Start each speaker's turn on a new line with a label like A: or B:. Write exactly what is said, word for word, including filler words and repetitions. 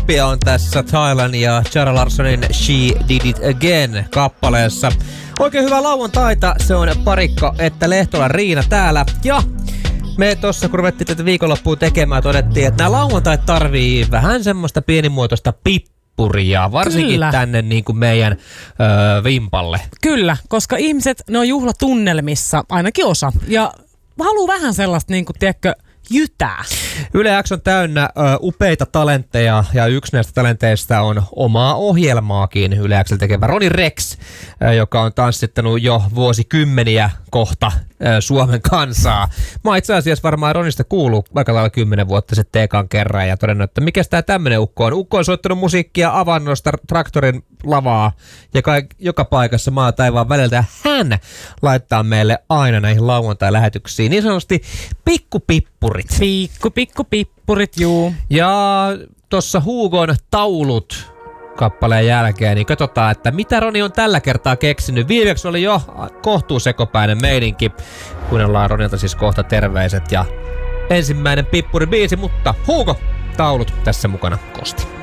A: Olympia on tässä Thailand ja Zara Larssonin She Did It Again kappaleessa. Oikein hyvää lauantaita, se on Parikka että Lehtola Riina täällä. Ja me tossa kun ruvettiin tätä viikonloppuun tekemään, todettiin, että nämä lauantait tarvii vähän semmoista pienimuotoista pippuria, varsinkin Kyllä. tänne niin kuin meidän öö, vimpalle.
B: Kyllä, koska ihmiset, ne on juhlatunnelmissa, ainakin osa, ja haluaa vähän sellaista, niin kuin, tiedätkö, jytää.
A: Yle X on täynnä ö, upeita talentteja ja yksi näistä talenteista on omaa ohjelmaakin Yle X:llä tekevä Roni Rex, ö, joka on tanssittanut jo vuosikymmeniä kohta ö, Suomen kansaa. Mä oon itse asiassa varmaan Ronista kuullut aika lailla kymmenen vuotta sitten ekan kerran ja todennut, että mikäs tää tämmönen ukko on. Ukko on soittanut musiikkia avannosta, traktorin lavaa ja kaik- joka paikassa maa taivaan väliltä. Hän laittaa meille aina näihin lauantai-lähetyksiin niin sanotusti pikkupippurit.
B: Pikku, pikku pippurit, juu.
A: Ja tuossa Hugon Taulut kappaleen jälkeen, niin katsotaan, että mitä Roni on tällä kertaa keksinyt. Viimeksi oli jo kohtuu sekopäinen meininki. Kuunnellaan Ronilta siis kohta terveiset ja ensimmäinen pippuribiisi, mutta Hugo Taulut tässä mukana Kosti.